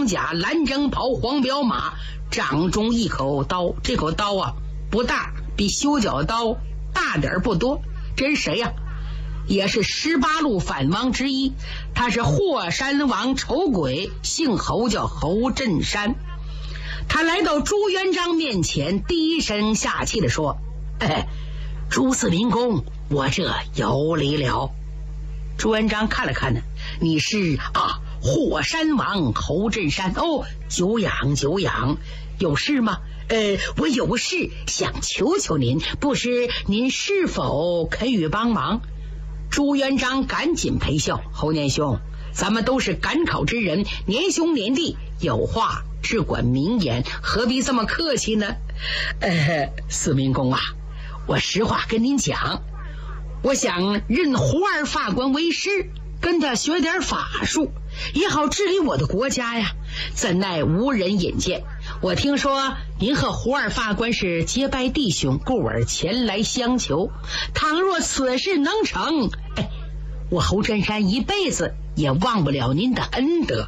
黄甲、蓝征袍、黄骠马，掌中一口刀。这口刀啊不大，比修脚刀大点不多。这是谁呀？也是18路反王之一，他是霍山王丑鬼，姓侯，叫侯振山。他来到朱元璋面前，低声下气地说：朱四民公，我这有礼了。朱元璋看了看呢，你是霍山王侯振山。久仰久仰，有事吗？我有事想求求您，不知您是否肯予帮忙？朱元璋赶紧陪笑：侯年兄，咱们都是赶考之人，年兄年弟，有话只管明言，何必这么客气呢？四民公啊，我实话跟您讲，我想任胡二法官为师，跟他学点法术，也好治理我的国家呀。怎奈无人引荐，我听说您和胡二法官是结拜弟兄，故而前来相求。倘若此事能成，我侯振山一辈子也忘不了您的恩德。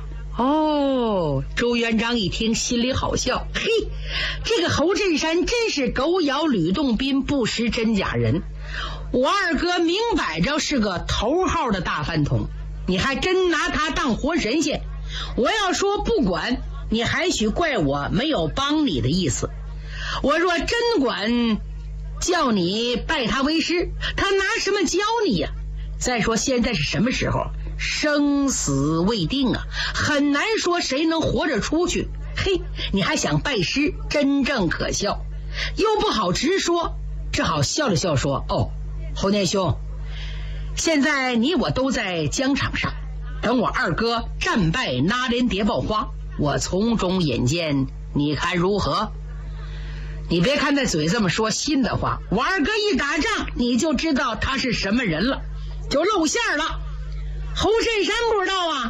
朱元璋一听心里好笑，这个侯振山真是狗咬吕洞宾，不识真假人。我二哥明摆着是个头号的大饭桶，你还真拿他当活神仙。我要说不管，你还许怪我没有帮你的意思。我若真管叫你拜他为师，他拿什么教你呀？再说现在是什么时候，生死未定啊，很难说谁能活着出去。你还想拜师，真正可笑，又不好直说，只好笑了笑说：侯年兄，现在你我都在疆场上，等我二哥战败拿连谍报花，我从中引荐，你看如何？你别看那嘴这么说，心的话，我二哥一打仗，你就知道他是什么人了，就露馅了。侯振山不知道啊，